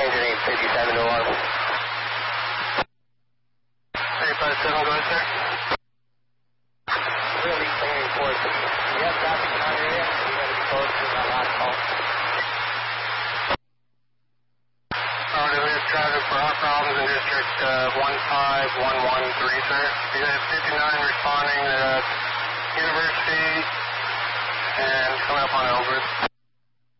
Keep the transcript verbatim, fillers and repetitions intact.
eight fifty-seven to alarm. three five seven, go ahead, sir. Really clear report. You have traffic in our area. You got to be close to that last call. Alright, we have traffic for our problems in District uh, one five one one three, sir. We have fifty-nine responding at University and coming up on Elbert.